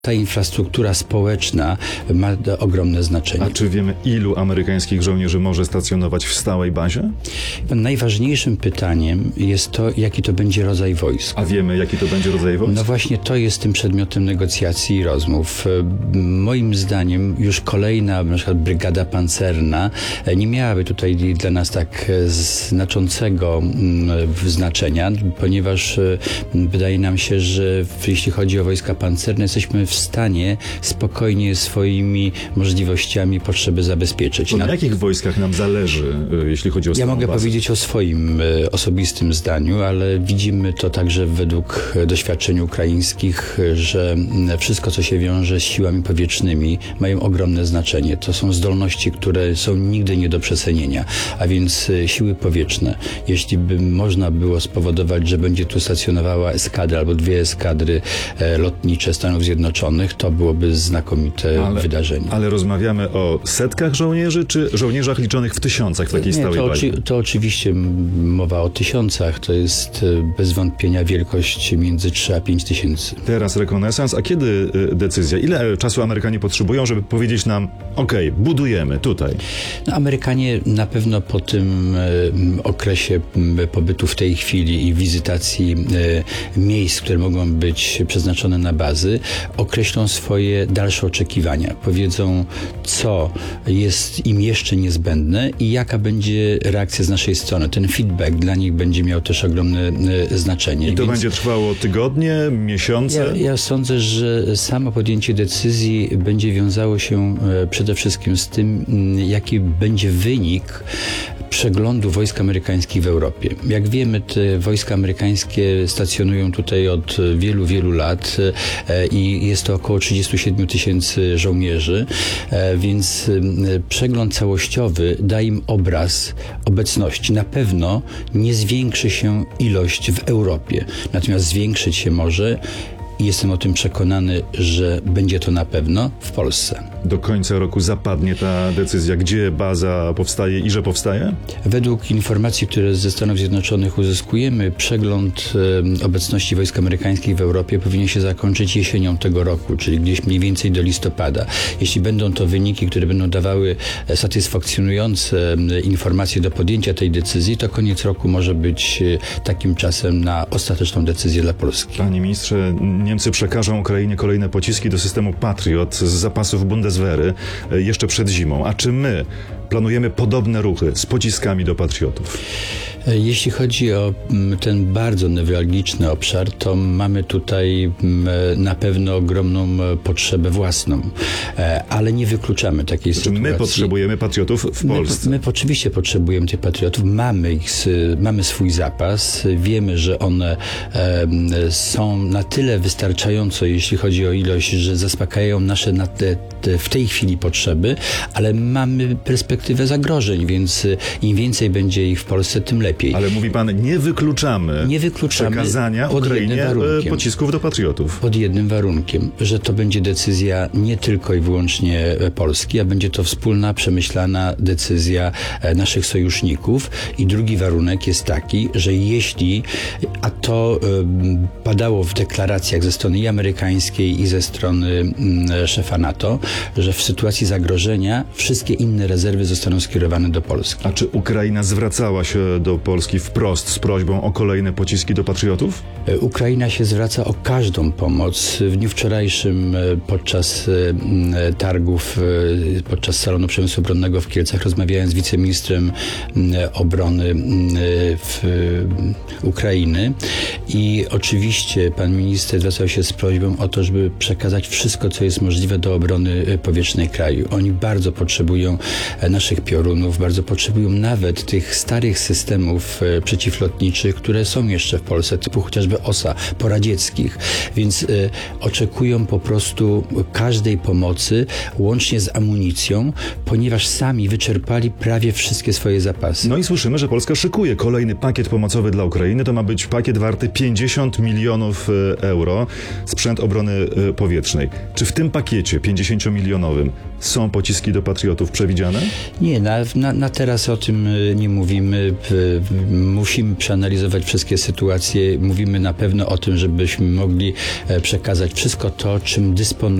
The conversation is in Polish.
Ta infrastruktura społeczna ma ogromne znaczenie. A czy wiemy, ilu amerykańskich żołnierzy może stacjonować w stałej bazie? Najważniejszym pytaniem jest to, jaki to będzie rodzaj wojsk. A wiemy, jaki to będzie rodzaj wojsk? No właśnie to jest tym przedmiotem negocjacji i rozmów. Moim zdaniem już kolejna na przykład brygada pancerna nie miałaby tutaj dla nas tak znaczącego znaczenia, ponieważ wydaje nam się, że jeśli chodzi o wojska pancerne, jesteśmy w stanie spokojnie swoimi możliwościami potrzeby zabezpieczyć. Na jakich wojskach nam zależy, jeśli chodzi o Ja mogę bazę? powiedzieć o swoim osobistym zdaniu, ale widzimy to także według doświadczeń ukraińskich, że wszystko, co się wiąże z siłami powietrznymi, mają ogromne znaczenie. To są zdolności, które są nigdy nie do przecenienia, a więc siły powietrzne. Jeśli by można było spowodować, że będzie tu stacjonowała eskadra albo 2 eskadry lotnicze Stanów Zjednoczonych, to byłoby znakomite wydarzenie. Ale rozmawiamy o setkach żołnierzy, czy żołnierzach liczonych w tysiącach w takiej stałej bazie? To oczywiście mowa o tysiącach. To jest bez wątpienia wielkość między 3 a 5 tysięcy. Teraz rekonesans, a kiedy decyzja? Ile czasu Amerykanie potrzebują, żeby powiedzieć nam, okej, budujemy tutaj? No, Amerykanie na pewno po tym okresie pobytu w tej chwili i wizytacji miejsc, które mogą być przeznaczone na bazy, określą swoje dalsze oczekiwania. Powiedzą, co jest im jeszcze niezbędne i jaka będzie reakcja z naszej strony. Ten feedback dla nich będzie miał też ogromne znaczenie. I to będzie trwało tygodnie, miesiące? Ja sądzę, że samo podjęcie decyzji będzie wiązało się przede wszystkim z tym, jaki będzie wynik przeglądu wojsk amerykańskich w Europie. Jak wiemy, te wojska amerykańskie stacjonują tutaj od wielu, wielu lat i jest to około 37 tysięcy żołnierzy, więc przegląd całościowy da im obraz obecności. Na pewno nie zwiększy się ilość w Europie, natomiast zwiększyć się może i jestem o tym przekonany, że będzie to na pewno w Polsce. Do końca roku zapadnie ta decyzja, gdzie baza powstaje i że powstaje? Według informacji, które ze Stanów Zjednoczonych uzyskujemy, przegląd obecności wojsk amerykańskich w Europie powinien się zakończyć jesienią tego roku, czyli gdzieś mniej więcej do listopada. Jeśli będą to wyniki, które będą dawały satysfakcjonujące informacje do podjęcia tej decyzji, to koniec roku może być takim czasem na ostateczną decyzję dla Polski. Panie ministrze, Niemcy przekażą Ukrainie kolejne pociski do systemu Patriot z zapasów Bundeswehry jeszcze przed zimą. A czy my planujemy podobne ruchy z pociskami do Patriotów? Jeśli chodzi o ten bardzo newralgiczny obszar, to mamy tutaj na pewno ogromną potrzebę własną, ale nie wykluczamy takiej sytuacji. My potrzebujemy Patriotów w Polsce? My oczywiście potrzebujemy tych Patriotów, mamy swój zapas, wiemy, że one są na tyle wystarczająco, jeśli chodzi o ilość, że zaspokajają nasze w tej chwili potrzeby, ale mamy perspektywę zagrożeń, więc im więcej będzie ich w Polsce, tym lepiej. Ale mówi pan, nie wykluczamy przekazania Ukrainie pocisków do Patriotów. Pod jednym warunkiem, że to będzie decyzja nie tylko i wyłącznie Polski, a będzie to wspólna, przemyślana decyzja naszych sojuszników. I drugi warunek jest taki, że jeśli, a to padało w deklaracjach ze strony i amerykańskiej, i ze strony szefa NATO, że w sytuacji zagrożenia wszystkie inne rezerwy zostaną skierowane do Polski. A czy Ukraina zwracała się do Polski wprost z prośbą o kolejne pociski do Patriotów? Ukraina się zwraca o każdą pomoc. W dniu wczorajszym podczas targów, podczas Salonu Przemysłu Obronnego w Kielcach rozmawiałem z wiceministrem obrony Ukrainy i oczywiście pan minister zwracał się z prośbą o to, żeby przekazać wszystko, co jest możliwe do obrony powietrznej kraju. Oni bardzo potrzebują naszych piorunów, bardzo potrzebują nawet tych starych systemów przeciwlotniczych, które są jeszcze w Polsce, typu chociażby OSA, poradzieckich, więc oczekują po prostu każdej pomocy, łącznie z amunicją, ponieważ sami wyczerpali prawie wszystkie swoje zapasy. No i słyszymy, że Polska szykuje kolejny pakiet pomocowy dla Ukrainy. To ma być pakiet warty 50 milionów euro. NATO, sprzęt obrony powietrznej. Czy w tym pakiecie 50-milionowym są pociski do Patriotów przewidziane? Nie, na teraz o tym nie mówimy. Musimy przeanalizować wszystkie sytuacje. Mówimy na pewno o tym, żebyśmy mogli przekazać wszystko to, czym dysponujemy